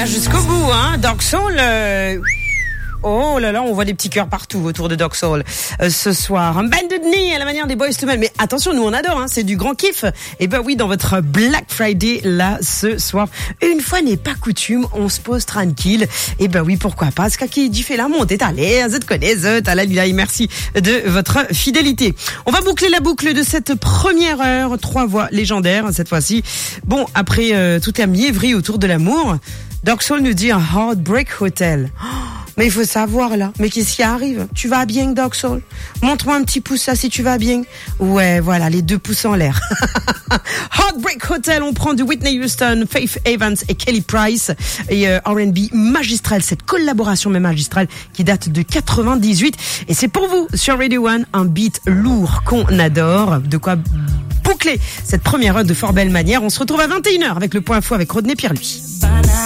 jusqu'au bout, hein. Dark Soul. Oh là là, on voit des petits cœurs partout autour de Dark Soul ce soir. Un Bended Knee à la manière des Boyz II Men. Mais attention, nous on adore, hein, c'est du grand kiff. Et ben oui, dans votre Black Friday là ce soir, une fois n'est pas coutume, on se pose tranquille. Et ben oui, pourquoi pas. Ce qui dit fait la monte est allé, vous connaissez, merci de votre fidélité. On va boucler la boucle de cette première heure, 3 voix légendaires cette fois-ci. Bon, après tout un mièvri autour de l'amour, Dark Soul nous dit un Heartbreak Hotel. Mais il faut savoir là, mais qu'est-ce qui arrive? Tu vas bien, Dark Soul? Montre-moi un petit pouce, ça, si tu vas bien. Ouais, voilà, les 2 pouces en l'air. Heartbreak Hotel, on prend du Whitney Houston, Faith Evans et Kelly Price. Et R&B magistral, cette collaboration même magistrale qui date de 98. Et c'est pour vous, sur Radio One, un beat lourd qu'on adore. De quoi boucler cette première heure de fort belle manière. On se retrouve à 21h avec le point info avec Rodney Pierre-Louis.